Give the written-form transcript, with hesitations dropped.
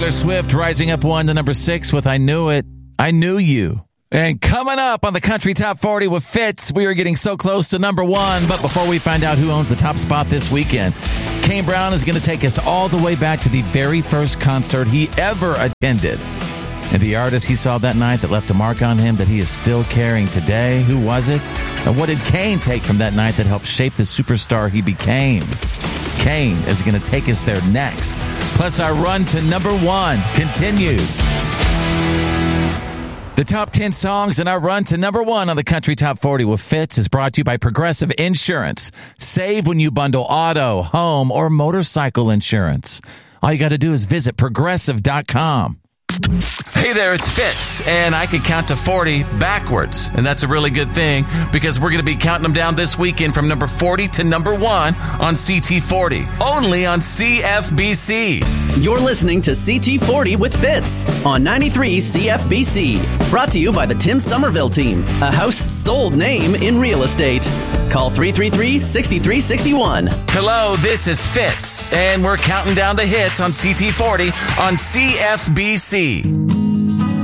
Taylor Swift rising up 1 to number 6 with I Knew It, I Knew You. And coming up on the Country Top 40 with Fitz, we are getting so close to number 1. But before we find out who owns the top spot this weekend, Kane Brown is going to take us all the way back to the very first concert he ever attended. And the artist he saw that night that left a mark on him that he is still carrying today, who was it? And what did Kane take from that night that helped shape the superstar he became? Kane is going to take us there next. Plus, our run to number 1 continues. The top 10 songs in our run to number 1 on the Country Top 40 with Fitz is brought to you by Progressive Insurance. Save when you bundle auto, home, or motorcycle insurance. All you got to do is visit Progressive.com. Hey there, it's Fitz, and I can count to 40 backwards, and that's a really good thing because we're going to be counting them down this weekend from number 40 to number 1 on CT40, only on CFBC. You're listening to CT40 with Fitz on 93 CFBC, brought to you by the Tim Somerville Team, a house sold name in real estate. Call 333-6361. Hello, this is Fitz, and we're counting down the hits on CT40 on CFBC.